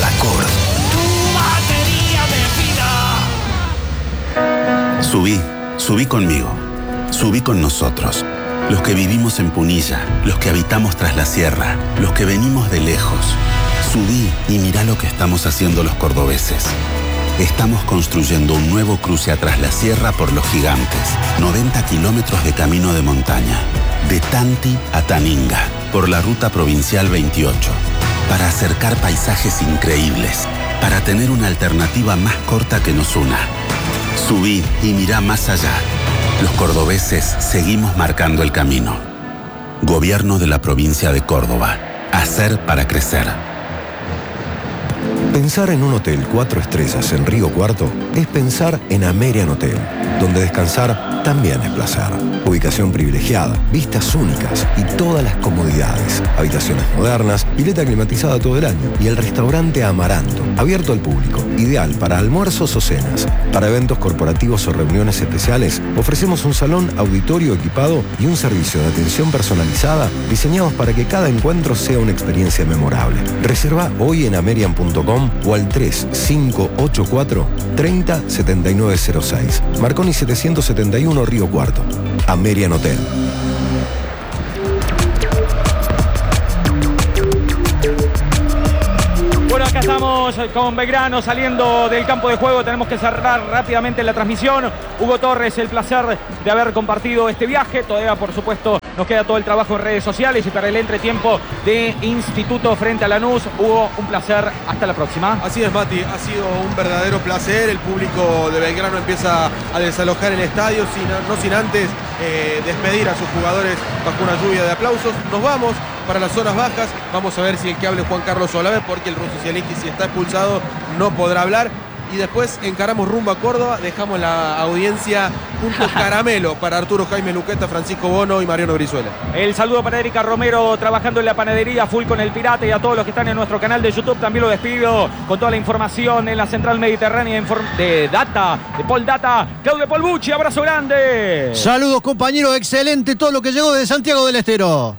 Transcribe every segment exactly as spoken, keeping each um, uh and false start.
Alacor. Tu batería de vida. Subí, subí conmigo. Subí con nosotros. Los que vivimos en Punilla, los que habitamos tras la sierra, los que venimos de lejos. Subí y mirá lo que estamos haciendo los cordobeses. Estamos construyendo un nuevo cruce atrás la sierra por Los Gigantes. noventa kilómetros de camino de montaña. De Tanti a Taninga, por la ruta provincial veintiocho. Para acercar paisajes increíbles. Para tener una alternativa más corta que nos una. Subí y mirá más allá. Los cordobeses seguimos marcando el camino. Gobierno de la provincia de Córdoba. Hacer para crecer. Pensar en un hotel cuatro estrellas en Río Cuarto es pensar en Amerian Hotel, donde descansar también es placer. Ubicación privilegiada, vistas únicas y todas las comodidades. Habitaciones modernas, pileta climatizada todo el año y el restaurante Amaranto, abierto al público, ideal para almuerzos o cenas. Para eventos corporativos o reuniones especiales, ofrecemos un salón auditorio equipado y un servicio de atención personalizada diseñados para que cada encuentro sea una experiencia memorable. Reserva hoy en amerian punto com o al tres cinco ocho cuatro, tres cero, siete nueve cero seis. Marconi setecientos setenta y uno Río Cuarto. Amerian Hotel. Bueno, acá estamos con Belgrano saliendo del campo de juego. Tenemos que cerrar rápidamente la transmisión. Hugo Torres, el placer de haber compartido este viaje. Todavía, por supuesto, nos queda todo el trabajo en redes sociales y para el entretiempo de Instituto frente a Lanús. Hugo, un placer. Hasta la próxima. Así es, Mati. Ha sido un verdadero placer. El público de Belgrano empieza a desalojar el estadio, sin, no sin antes eh, despedir a sus jugadores bajo una lluvia de aplausos. Nos vamos para las zonas bajas. Vamos a ver si el que hable es Juan Carlos Olaver, porque el ruso Zielinski, si está expulsado, no podrá hablar. Y después encaramos rumbo a Córdoba. Dejamos la audiencia punto caramelo para Arturo Jaime Luqueta, Francisco Bono y Mariano Brizuela. El saludo para Erika Romero trabajando en la panadería full con el Pirata, y a todos los que están en nuestro canal de YouTube también lo despido con toda la información en la Central Mediterránea de Data, de Paul Data. Claudio Polbucci, abrazo grande. Saludos, compañeros, excelente todo lo que llegó de Santiago del Estero.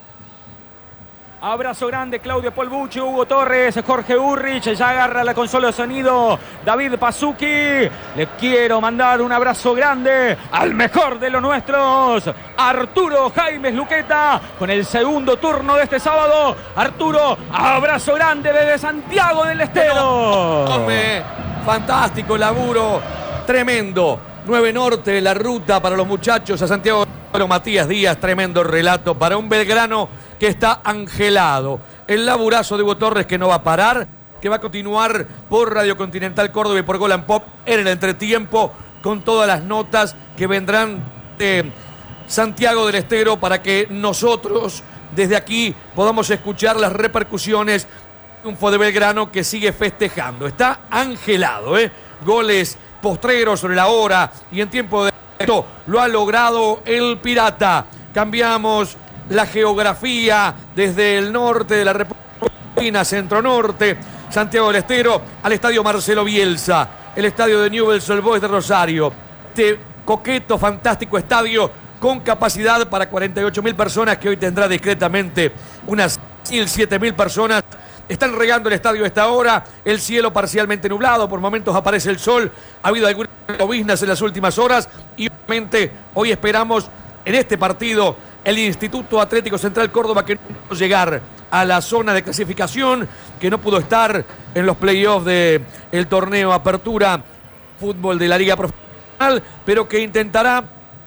Abrazo grande, Claudio Polbucci, Hugo Torres, Jorge Urrich, ya agarra la consola de sonido David Pazuki. Le quiero mandar un abrazo grande al mejor de los nuestros, Arturo Jaime Luqueta, con el segundo turno de este sábado. Arturo, abrazo grande desde Santiago del Estero. Hombre, fantástico laburo, tremendo. nueve Norte, la ruta para los muchachos a Santiago. Matías Díaz, tremendo relato para un Belgrano que está angelado. El laburazo de Hugo Torres, que no va a parar, que va a continuar por Radio Continental Córdoba y por Golan Pop en el entretiempo, con todas las notas que vendrán de Santiago del Estero para que nosotros desde aquí podamos escuchar las repercusiones del triunfo de Belgrano, que sigue festejando. Está angelado, ¿eh? Goles postreros sobre la hora y en tiempo de esto lo ha logrado el Pirata. Cambiamos la geografía desde el norte de la República, centro norte, Santiago del Estero, al estadio Marcelo Bielsa, el estadio de Newell's Old Boys de Rosario. Este coqueto, fantástico estadio con capacidad para cuarenta y ocho mil personas, que hoy tendrá discretamente unas siete mil personas. Están regando el estadio a esta hora, el cielo parcialmente nublado, por momentos aparece el sol, ha habido algunas lloviznas en las últimas horas y obviamente hoy esperamos en este partido el Instituto Atlético Central Córdoba, que no pudo llegar a la zona de clasificación, que no pudo estar en los playoffs del torneo Apertura Fútbol de la Liga Profesional, pero que intentará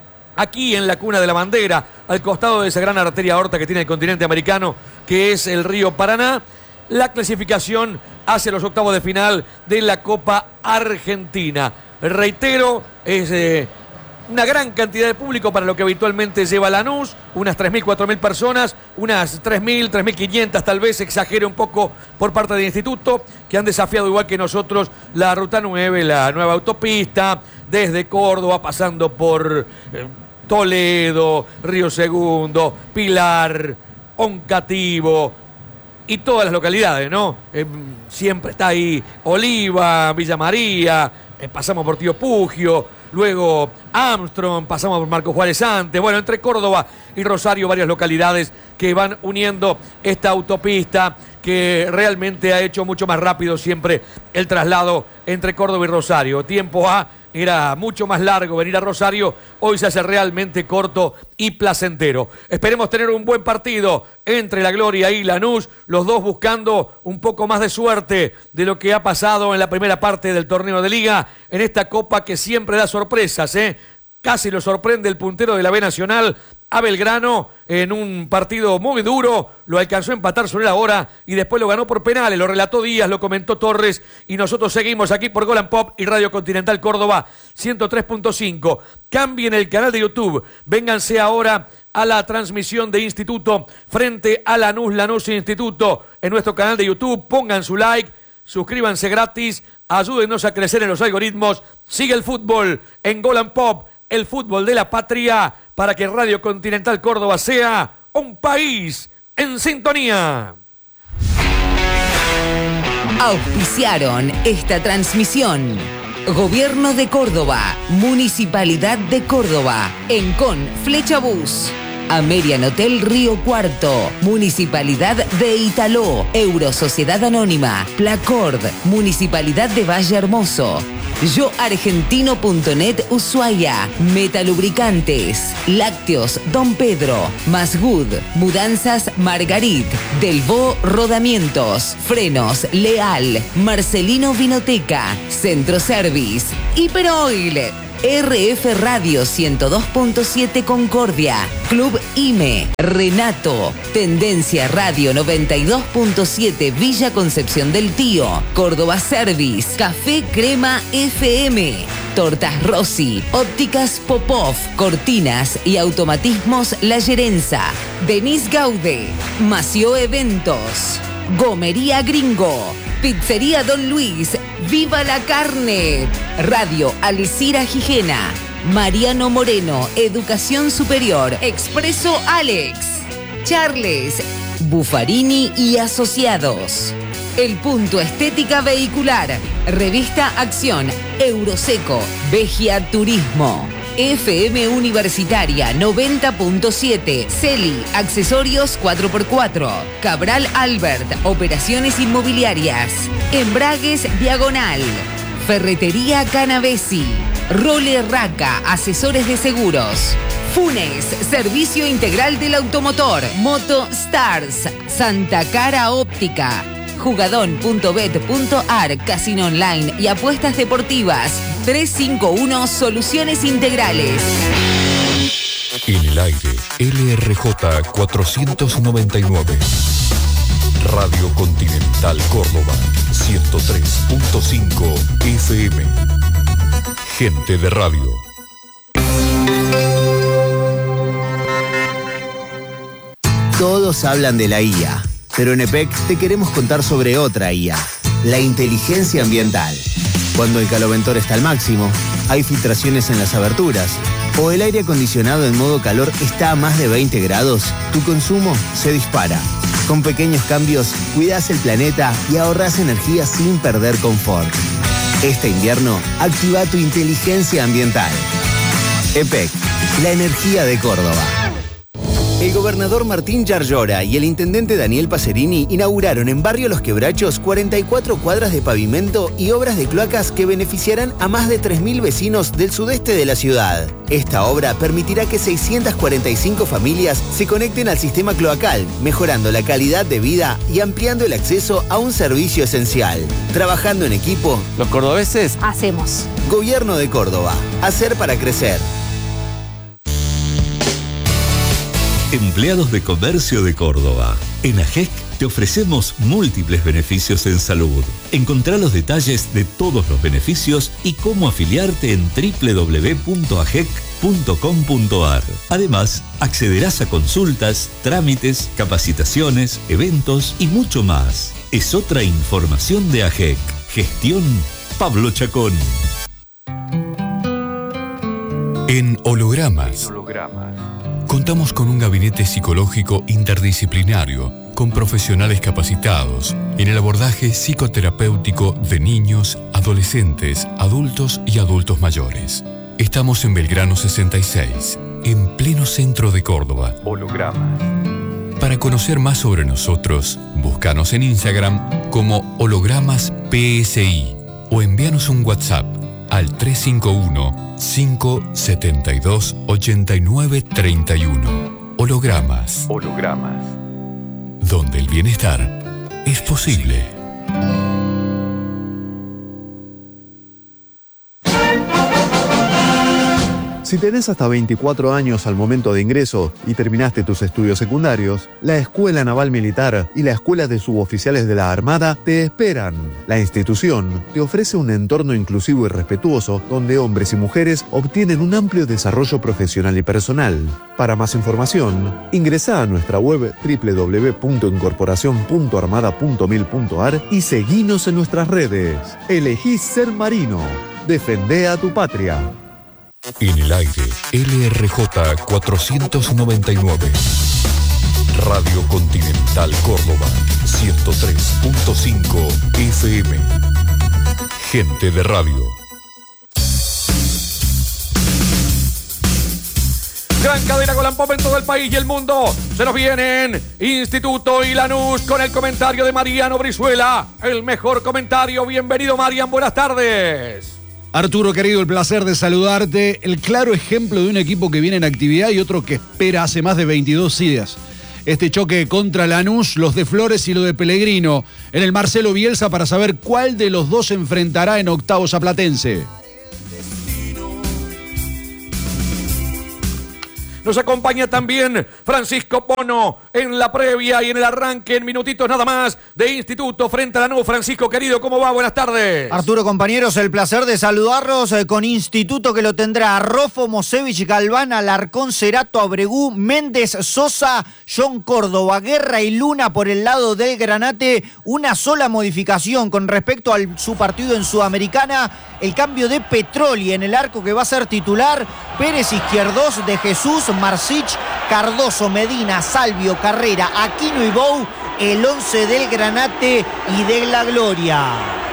aquí en la cuna de la bandera, al costado de esa gran arteria aorta que tiene el continente americano, que es el río Paraná, la clasificación hacia los octavos de final de la Copa Argentina. Reitero, es eh, una gran cantidad de público para lo que habitualmente lleva Lanús, unas tres mil, cuatro mil personas, unas tres mil, tres mil quinientas tal vez, exagere un poco por parte del Instituto, que han desafiado igual que nosotros la Ruta nueve, la nueva autopista, desde Córdoba, pasando por eh, Toledo, Río Segundo, Pilar, Oncativo y todas las localidades, ¿no? Eh, siempre está ahí Oliva, Villa María, eh, pasamos por Tío Pugio, luego Armstrong, pasamos por Marco Juárez antes, bueno, entre Córdoba y Rosario, varias localidades que van uniendo esta autopista que realmente ha hecho mucho más rápido siempre el traslado entre Córdoba y Rosario. Tiempo A era mucho más largo venir a Rosario, hoy se hace realmente corto y placentero. Esperemos tener un buen partido entre La Gloria y Lanús, los dos buscando un poco más de suerte de lo que ha pasado en la primera parte del torneo de Liga, en esta Copa que siempre da sorpresas, ¿eh? Casi lo sorprende el puntero de la B Nacional, a Belgrano, en un partido muy duro, lo alcanzó a empatar sobre la hora y después lo ganó por penales, lo relató Díaz, lo comentó Torres y nosotros seguimos aquí por Gol and Pop y Radio Continental Córdoba ciento tres punto cinco. Cambien el canal de YouTube, vénganse ahora a la transmisión de Instituto frente a Lanús, Lanús Instituto en nuestro canal de YouTube, pongan su like, suscríbanse gratis, ayúdennos a crecer en los algoritmos, sigue el fútbol en Gol and Pop, el fútbol de la patria, para que Radio Continental Córdoba sea un país en sintonía. Auspiciaron esta transmisión Gobierno de Córdoba, Municipalidad de Córdoba, Encon, Flecha Bus, Amerian Hotel Río Cuarto, Municipalidad de Italó, Euro Sociedad Anónima, Placord, Municipalidad de Valle Hermoso, yo argentino punto net Ushuaia, Metalubricantes, Lácteos Don Pedro, Masgood, Mudanzas Margarit, Delvaux Rodamientos, Frenos Leal, Marcelino Vinoteca, Centro Service, Hiperoil, R F Radio ciento dos punto siete Concordia, Club I M E, Renato, Tendencia Radio noventa y dos punto siete Villa Concepción del Tío, Córdoba Service, Café Crema F M, Tortas Rossi, Ópticas Popov, Cortinas y Automatismos La Gerenza, Denis Gaude, Mació Eventos, Gomería Gringo, Pizzería Don Luis, ¡Viva la carne! Radio Alcira Gijena, Mariano Moreno, Educación Superior, Expreso Alex, Charles, Buffarini y Asociados, El Punto Estética Vehicular, Revista Acción, Euroseco, Vegia Turismo, F M Universitaria noventa punto siete, Celi, Accesorios cuatro por cuatro, Cabral Albert, Operaciones Inmobiliarias, Embragues Diagonal, Ferretería Canavesi, Role Raca, Asesores de Seguros, Funes, Servicio Integral del Automotor, Moto Stars, Santa Cara Óptica, Jugadón punto bet punto ar, Casino Online y Apuestas Deportivas. tres cinco uno Soluciones Integrales. En el aire, L R J cuatrocientos noventa y nueve. Radio Continental Córdoba, ciento tres punto cinco F M. Gente de radio. Todos hablan de la I A, pero en E P E C te queremos contar sobre otra I A, la inteligencia ambiental. Cuando el caloventor está al máximo, hay filtraciones en las aberturas, o el aire acondicionado en modo calor está a más de veinte grados, tu consumo se dispara. Con pequeños cambios, cuidas el planeta y ahorras energía sin perder confort. Este invierno, activa tu inteligencia ambiental. E P E C, la energía de Córdoba. El gobernador Martín Yarlora y el intendente Daniel Pacerini inauguraron en Barrio Los Quebrachos cuarenta y cuatro cuadras de pavimento y obras de cloacas que beneficiarán a más de tres mil vecinos del sudeste de la ciudad. Esta obra permitirá que seiscientas cuarenta y cinco familias se conecten al sistema cloacal, mejorando la calidad de vida y ampliando el acceso a un servicio esencial. Trabajando en equipo, los cordobeses hacemos. Gobierno de Córdoba. Hacer para crecer. Empleados de Comercio de Córdoba. En A G E C te ofrecemos múltiples beneficios en salud. Encontrá los detalles de todos los beneficios y cómo afiliarte en doble u doble u doble u punto a g e c punto com punto a r. Además, accederás a consultas, trámites, capacitaciones, eventos y mucho más. Es otra información de A G E C. Gestión Pablo Chacón. En Hologramas. Contamos con un gabinete psicológico interdisciplinario, con profesionales capacitados en el abordaje psicoterapéutico de niños, adolescentes, adultos y adultos mayores. Estamos en Belgrano sesenta y seis, en pleno centro de Córdoba. Hologramas. Para conocer más sobre nosotros, búscanos en Instagram como Hologramas P S I o envíanos un WhatsApp al tres cinco uno, cinco siete dos, ocho nueve tres uno. Hologramas. Hologramas. Donde el bienestar es posible. Si tenés hasta veinticuatro años al momento de ingreso y terminaste tus estudios secundarios, la Escuela Naval Militar y la Escuela de Suboficiales de la Armada te esperan. La institución te ofrece un entorno inclusivo y respetuoso donde hombres y mujeres obtienen un amplio desarrollo profesional y personal. Para más información, ingresá a nuestra web doble u doble u doble u punto incorporación punto armada punto mil punto a r y seguinos en nuestras redes. Elegís ser marino. Defendé a tu patria. En el aire, L R J cuatrocientos noventa y nueve. Radio Continental Córdoba, ciento tres punto cinco F M. Gente de radio. Gran cadena Golan Pop en todo el país y el mundo. Se nos vienen Instituto y Lanús con el comentario de Mariano Brizuela. El mejor comentario. Bienvenido, Marian. Buenas tardes. Arturo, querido, el placer de saludarte. El claro ejemplo de un equipo que viene en actividad y otro que espera hace más de veintidós días. Este choque contra Lanús, los de Flores y los de Pellegrino, en el Marcelo Bielsa para saber cuál de los dos se enfrentará en octavos a Platense. Nos acompaña también Francisco Pono en la previa y en el arranque en minutitos nada más de Instituto frente a Lanús. Francisco, querido, ¿cómo va? Buenas tardes. Arturo, compañeros, el placer de saludarlos eh, con Instituto que lo tendrá Rofo, Mosevich, Galván, Alarcón, Cerato, Abregú, Méndez, Sosa, John Córdoba, Guerra y Luna por el lado del Granate. Una sola modificación con respecto a su partido en Sudamericana, el cambio de Petroli en el arco que va a ser titular. Pérez Izquierdos, de Jesús, Marcich, Cardoso, Medina, Salvio, Carrera, Aquino y Bou, el once del Granate y de la Gloria.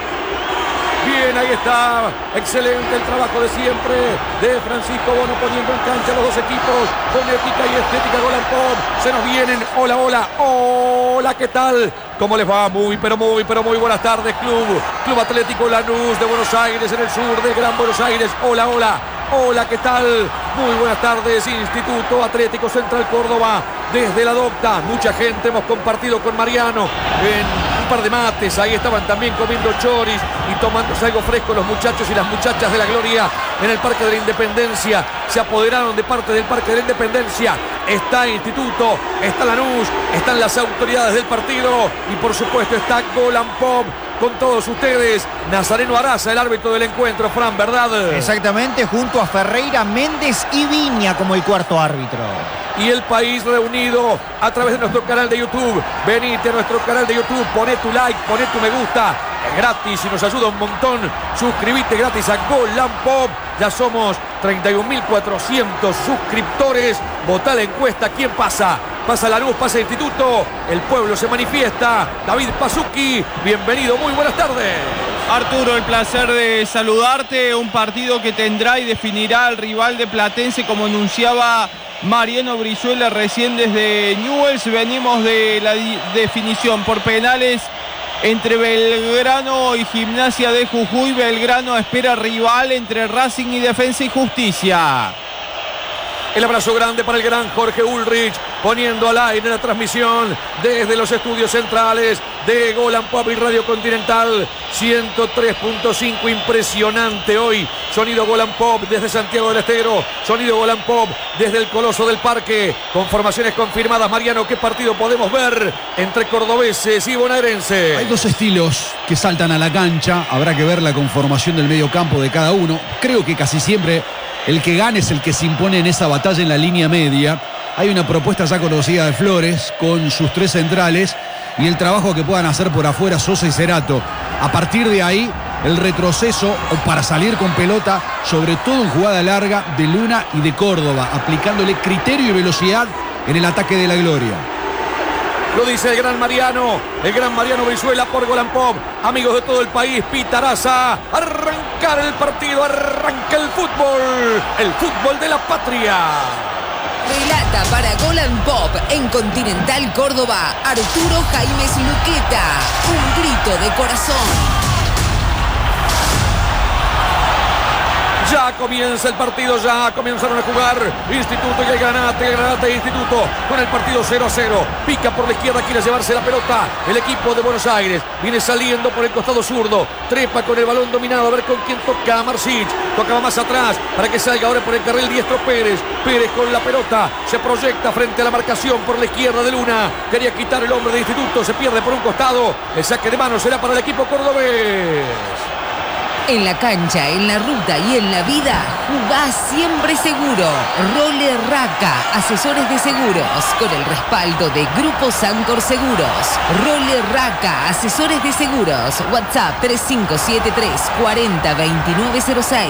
Bien, ahí está. Excelente el trabajo de siempre de Francisco Bono poniendo en cancha los dos equipos con ética y estética. Golan Pop. Se nos vienen. Hola, hola. Hola, ¿qué tal? ¿Cómo les va? Muy, pero muy, pero muy buenas tardes, Club. Club Atlético Lanús de Buenos Aires, en el sur del Gran Buenos Aires. Hola, hola. Hola, ¿qué tal? Muy buenas tardes, Instituto Atlético Central Córdoba, desde la Docta. Mucha gente hemos compartido con Mariano en un par de mates. Ahí estaban también comiendo choris y tomándose algo fresco los muchachos y las muchachas de la Gloria en el Parque de la Independencia. Se apoderaron de parte del Parque de la Independencia. Está Instituto, está Lanús, están las autoridades del partido y por supuesto está Golan Pop con todos ustedes. Nazareno Araza, el árbitro del encuentro, Fran, ¿verdad? Exactamente, junto a Ferreira, Méndez y Viña como el cuarto árbitro. Y el país reunido a través de nuestro canal de YouTube. Venite a nuestro canal de YouTube, poné tu like, poné tu me gusta. Es gratis y nos ayuda un montón. Suscribite gratis a Golan Pop. Ya somos treinta y un mil cuatrocientos suscriptores. Votá la encuesta. ¿Quién pasa? Pasa Lanús, pasa Instituto. El pueblo se manifiesta. David Pasuki, bienvenido. Muy buenas tardes. Arturo, el placer de saludarte. Un partido que tendrá y definirá al rival de Platense, como anunciaba Mariano Brizuela recién desde Newell's. Venimos de la definición por penales entre Belgrano y Gimnasia de Jujuy. Belgrano espera rival entre Racing y Defensa y Justicia. El abrazo grande para el gran Jorge Ulrich, poniendo al aire la transmisión desde los estudios centrales de Golan Pop y Radio Continental ciento tres punto cinco. Impresionante hoy. Sonido Golan Pop desde Santiago del Estero. Sonido Golan Pop desde el Coloso del Parque. Con formaciones confirmadas. Mariano, ¿qué partido podemos ver entre cordobeses y bonaerenses? Hay dos estilos que saltan a la cancha. Habrá que ver la conformación del medio campo de cada uno. Creo que casi siempre el que gane es el que se impone en esa batalla en la línea media. Hay una propuesta ya conocida de Flores con sus tres centrales y el trabajo que puedan hacer por afuera Sosa y Cerato. A partir de ahí, el retroceso o para salir con pelota, sobre todo en jugada larga, de Luna y de Córdoba, aplicándole criterio y velocidad en el ataque de la Gloria. Lo dice el gran Mariano, el gran Mariano Brizuela por Golan Pop. Amigos de todo el país, Pitaraza, arrancar el partido, arrancar arranca el fútbol, el fútbol de la patria. Relata para Gol and Pop en Continental Córdoba, Arturo Jaimes Luqueta. Un grito de corazón. Ya comienza el partido, ya comenzaron a jugar Instituto y el Granate, el Granate e Instituto con el partido cero a cero. Pica por la izquierda, quiere llevarse la pelota el equipo de Buenos Aires. Viene saliendo por el costado zurdo, trepa con el balón dominado, a ver con quién toca. Marsic, tocaba más atrás para que salga ahora por el carril diestro Pérez. Pérez con la pelota, se proyecta frente a la marcación por la izquierda de Luna. Quería quitar el hombre de Instituto, se pierde por un costado. El saque de mano será para el equipo cordobés. En la cancha, en la ruta y en la vida, jugá siempre seguro. Role Raca, asesores de seguros, con el respaldo de Grupo Sancor Seguros. Role Raca, asesores de seguros. WhatsApp tres cinco siete tres, cuatro cero, dos nueve cero seis.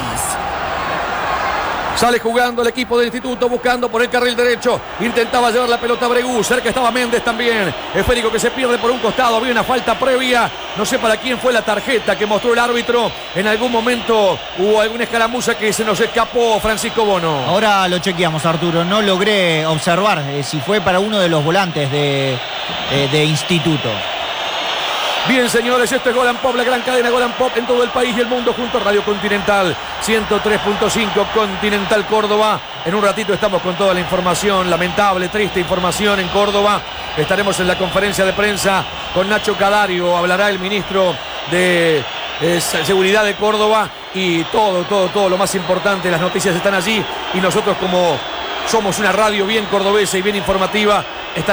Sale jugando el equipo del Instituto, buscando por el carril derecho. Intentaba llevar la pelota a Bregú. Cerca estaba Méndez también. Esférico que se pierde por un costado. Había una falta previa. No sé para quién fue la tarjeta que mostró el árbitro. En algún momento hubo alguna escaramuza que se nos escapó, Francisco Bono. Ahora lo chequeamos, Arturo. No logré observar eh, si fue para uno de los volantes de, eh, de Instituto. Bien, señores, esto es Gol and Pop, la gran cadena Gol and Pop en todo el país y el mundo junto a Radio Continental ciento tres punto cinco Continental Córdoba. En un ratito estamos con toda la información, lamentable, triste información en Córdoba. Estaremos en la conferencia de prensa con Nacho Cadario, hablará el ministro de eh, Seguridad de Córdoba y todo, todo, todo lo más importante, las noticias están allí y nosotros como somos una radio bien cordobesa y bien informativa,